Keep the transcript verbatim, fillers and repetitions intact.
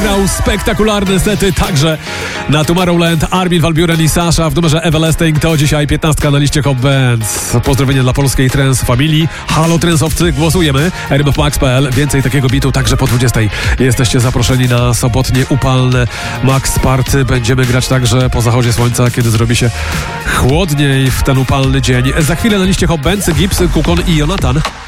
zagrał spektakularne sety także na Tomorrowland. Armin van Buuren i Sasha w numerze Everlasting to dzisiaj piętnastka na liście Hot Bands. Pozdrowienia dla polskiej trance familii. Halo trensowcy, głosujemy. r m f max kropka p l. Więcej takiego bitu także po dwudziestej. Jesteście zaproszeni na sobotnie upalne Max Party. Będziemy grać także po zachodzie słońca, kiedy zrobi się chłodniej w ten upalny dzień. Za chwilę na liście Hot Bands Gibbs, Kukon i Jonathan.